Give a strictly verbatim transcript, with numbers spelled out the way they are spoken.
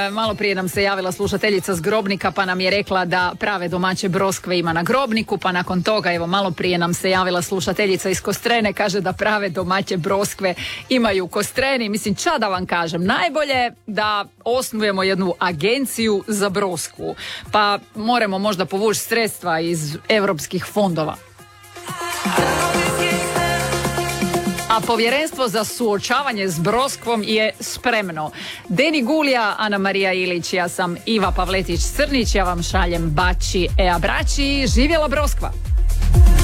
malo prije nam se javila slušateljica s Grobnika pa nam je rekla da prave domaće broskve ima na Grobniku, pa nakon toga evo malo prije nam se javila slušateljica iz Kostrene, kaže da prave domaće broskve imaju u Kostreni. Mislim, ča da vam kažem, najbolje da osnujemo jednu agenciju za brosku, pa moramo možda povući sredstva iz europskih fondova. A povjerenstvo za suočavanje s broskvom je spremno. Deni Gulija, Ana Marija Ilić, ja sam Iva Pavletić-Crnić, ja vam šaljem bači e a braći, živjela broskva!